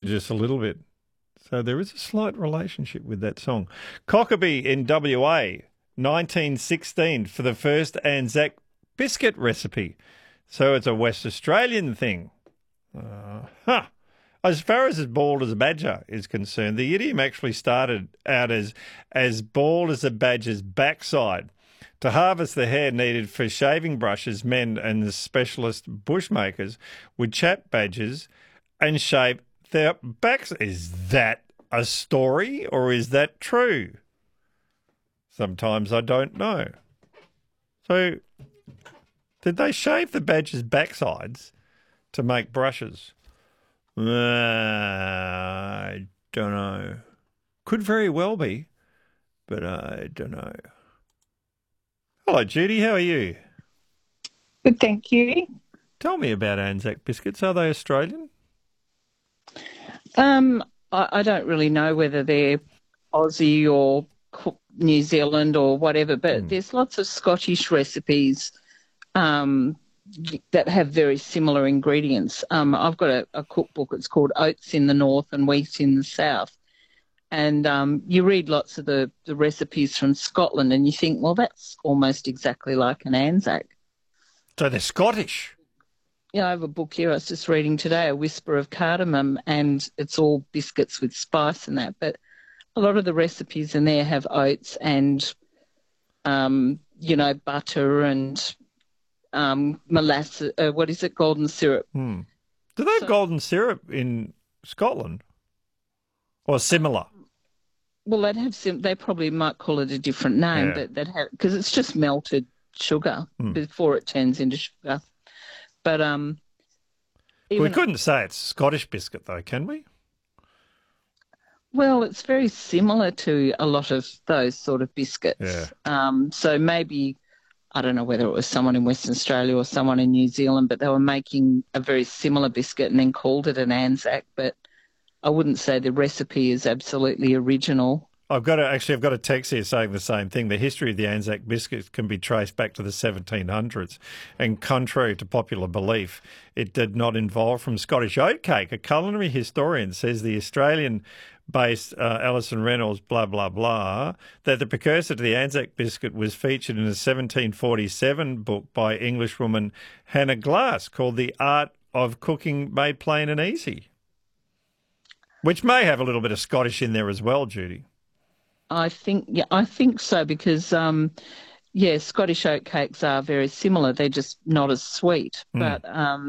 just a little bit. So there is a slight relationship with that song. Cockabee in WA, 1916, for the first Anzac biscuit recipe. So it's a West Australian thing. As far as bald as a badger is concerned, the idiom actually started out as bald as a badger's backside. To harvest the hair needed for shaving brushes, men and the specialist bushmakers would chap badgers and shave their backs. Is that a story or is that true? Sometimes I don't know. So, did they shave the badgers' backsides to make brushes? I don't know. Could very well be, but I don't know. Hello, Judy. How are you? Good, thank you. Tell me about Anzac biscuits. Are they Australian? I don't really know whether they're Aussie or New Zealand or whatever, but there's lots of Scottish recipes that have very similar ingredients. I've got a cookbook. It's called Oats in the North and Wheat in the South. And you read lots of the recipes from Scotland and you think, well, that's almost exactly like an Anzac. So they're Scottish? Yeah, I have a book here I was just reading today, A Whisper of Cardamom, and it's all biscuits with spice and that. But a lot of the recipes in there have oats and, butter and molasses, golden syrup. Do they have golden syrup in Scotland? Or similar? Well, they probably might call it a different name, but because it's just melted sugar before it turns into sugar. But we couldn't say it's Scottish biscuit, though, can we? Well, it's very similar to a lot of those sort of biscuits. Yeah. So maybe, I don't know whether it was someone in Western Australia or someone in New Zealand, but they were making a very similar biscuit and then called it an Anzac. But I wouldn't say the recipe is absolutely original. I've got a text here saying the same thing. The history of the Anzac biscuit can be traced back to the 1700s, and contrary to popular belief, it did not evolve from Scottish oatcake. A culinary historian says the Australian-based Alison Reynolds, blah, blah, blah, that the precursor to the Anzac biscuit was featured in a 1747 book by Englishwoman Hannah Glass called The Art of Cooking Made Plain and Easy, which may have a little bit of Scottish in there as well, Judy. I think so because, Scottish oatcakes are very similar. They're just not as sweet. But,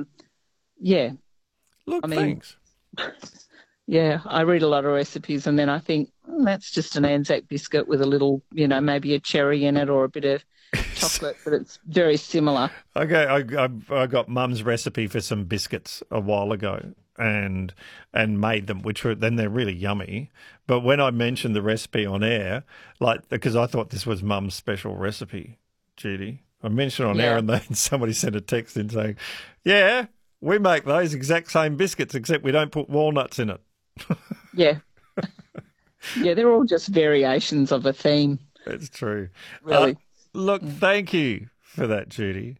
Look, thanks. Yeah, I read a lot of recipes and then I think, that's just an Anzac biscuit with a little, maybe a cherry in it or a bit of chocolate, but it's very similar. Okay, I got Mum's recipe for some biscuits a while ago and made them, then they're really yummy. But when I mentioned the recipe on air, because I thought this was Mum's special recipe, Judy, I mentioned on air and then somebody sent a text in saying, yeah, we make those exact same biscuits except we don't put walnuts in it. Yeah. Yeah, they're all just variations of a theme. That's true. Really. Look, thank you for that, Judy.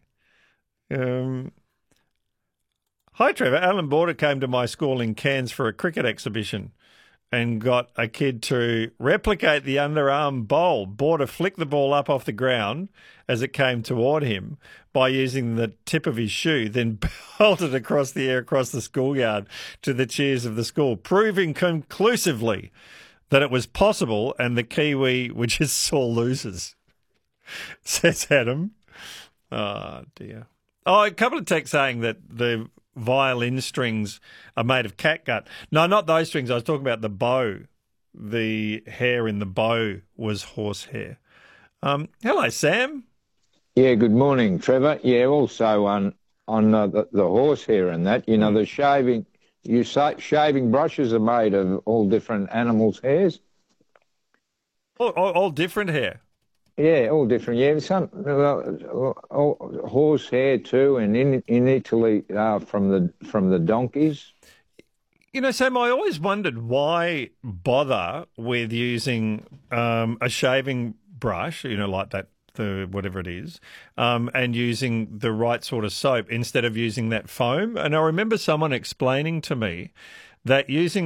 Hi, Trevor. Alan Border came to my school in Cairns for a cricket exhibition and got a kid to replicate the underarm bowl. Border flicked the ball up off the ground as it came toward him by using the tip of his shoe, then belted across the air across the schoolyard to the cheers of the school, proving conclusively that it was possible and the Kiwi were just sore losers, says Adam. Oh, dear. Oh, a couple of texts saying that the violin strings are made of catgut. No, not those strings. I was talking about the bow. The hair in the bow was horsehair. Hello, Sam. Yeah, good morning, Trevor. Yeah, also on the horsehair and that, the shaving. You say shaving brushes are made of all different animals' hairs. All different hair. Yeah, all different. Yeah, some horse hair too, and in Italy from the donkeys. Sam, I always wondered why bother with using a shaving brush, like that, whatever it is, and using the right sort of soap instead of using that foam. And I remember someone explaining to me that using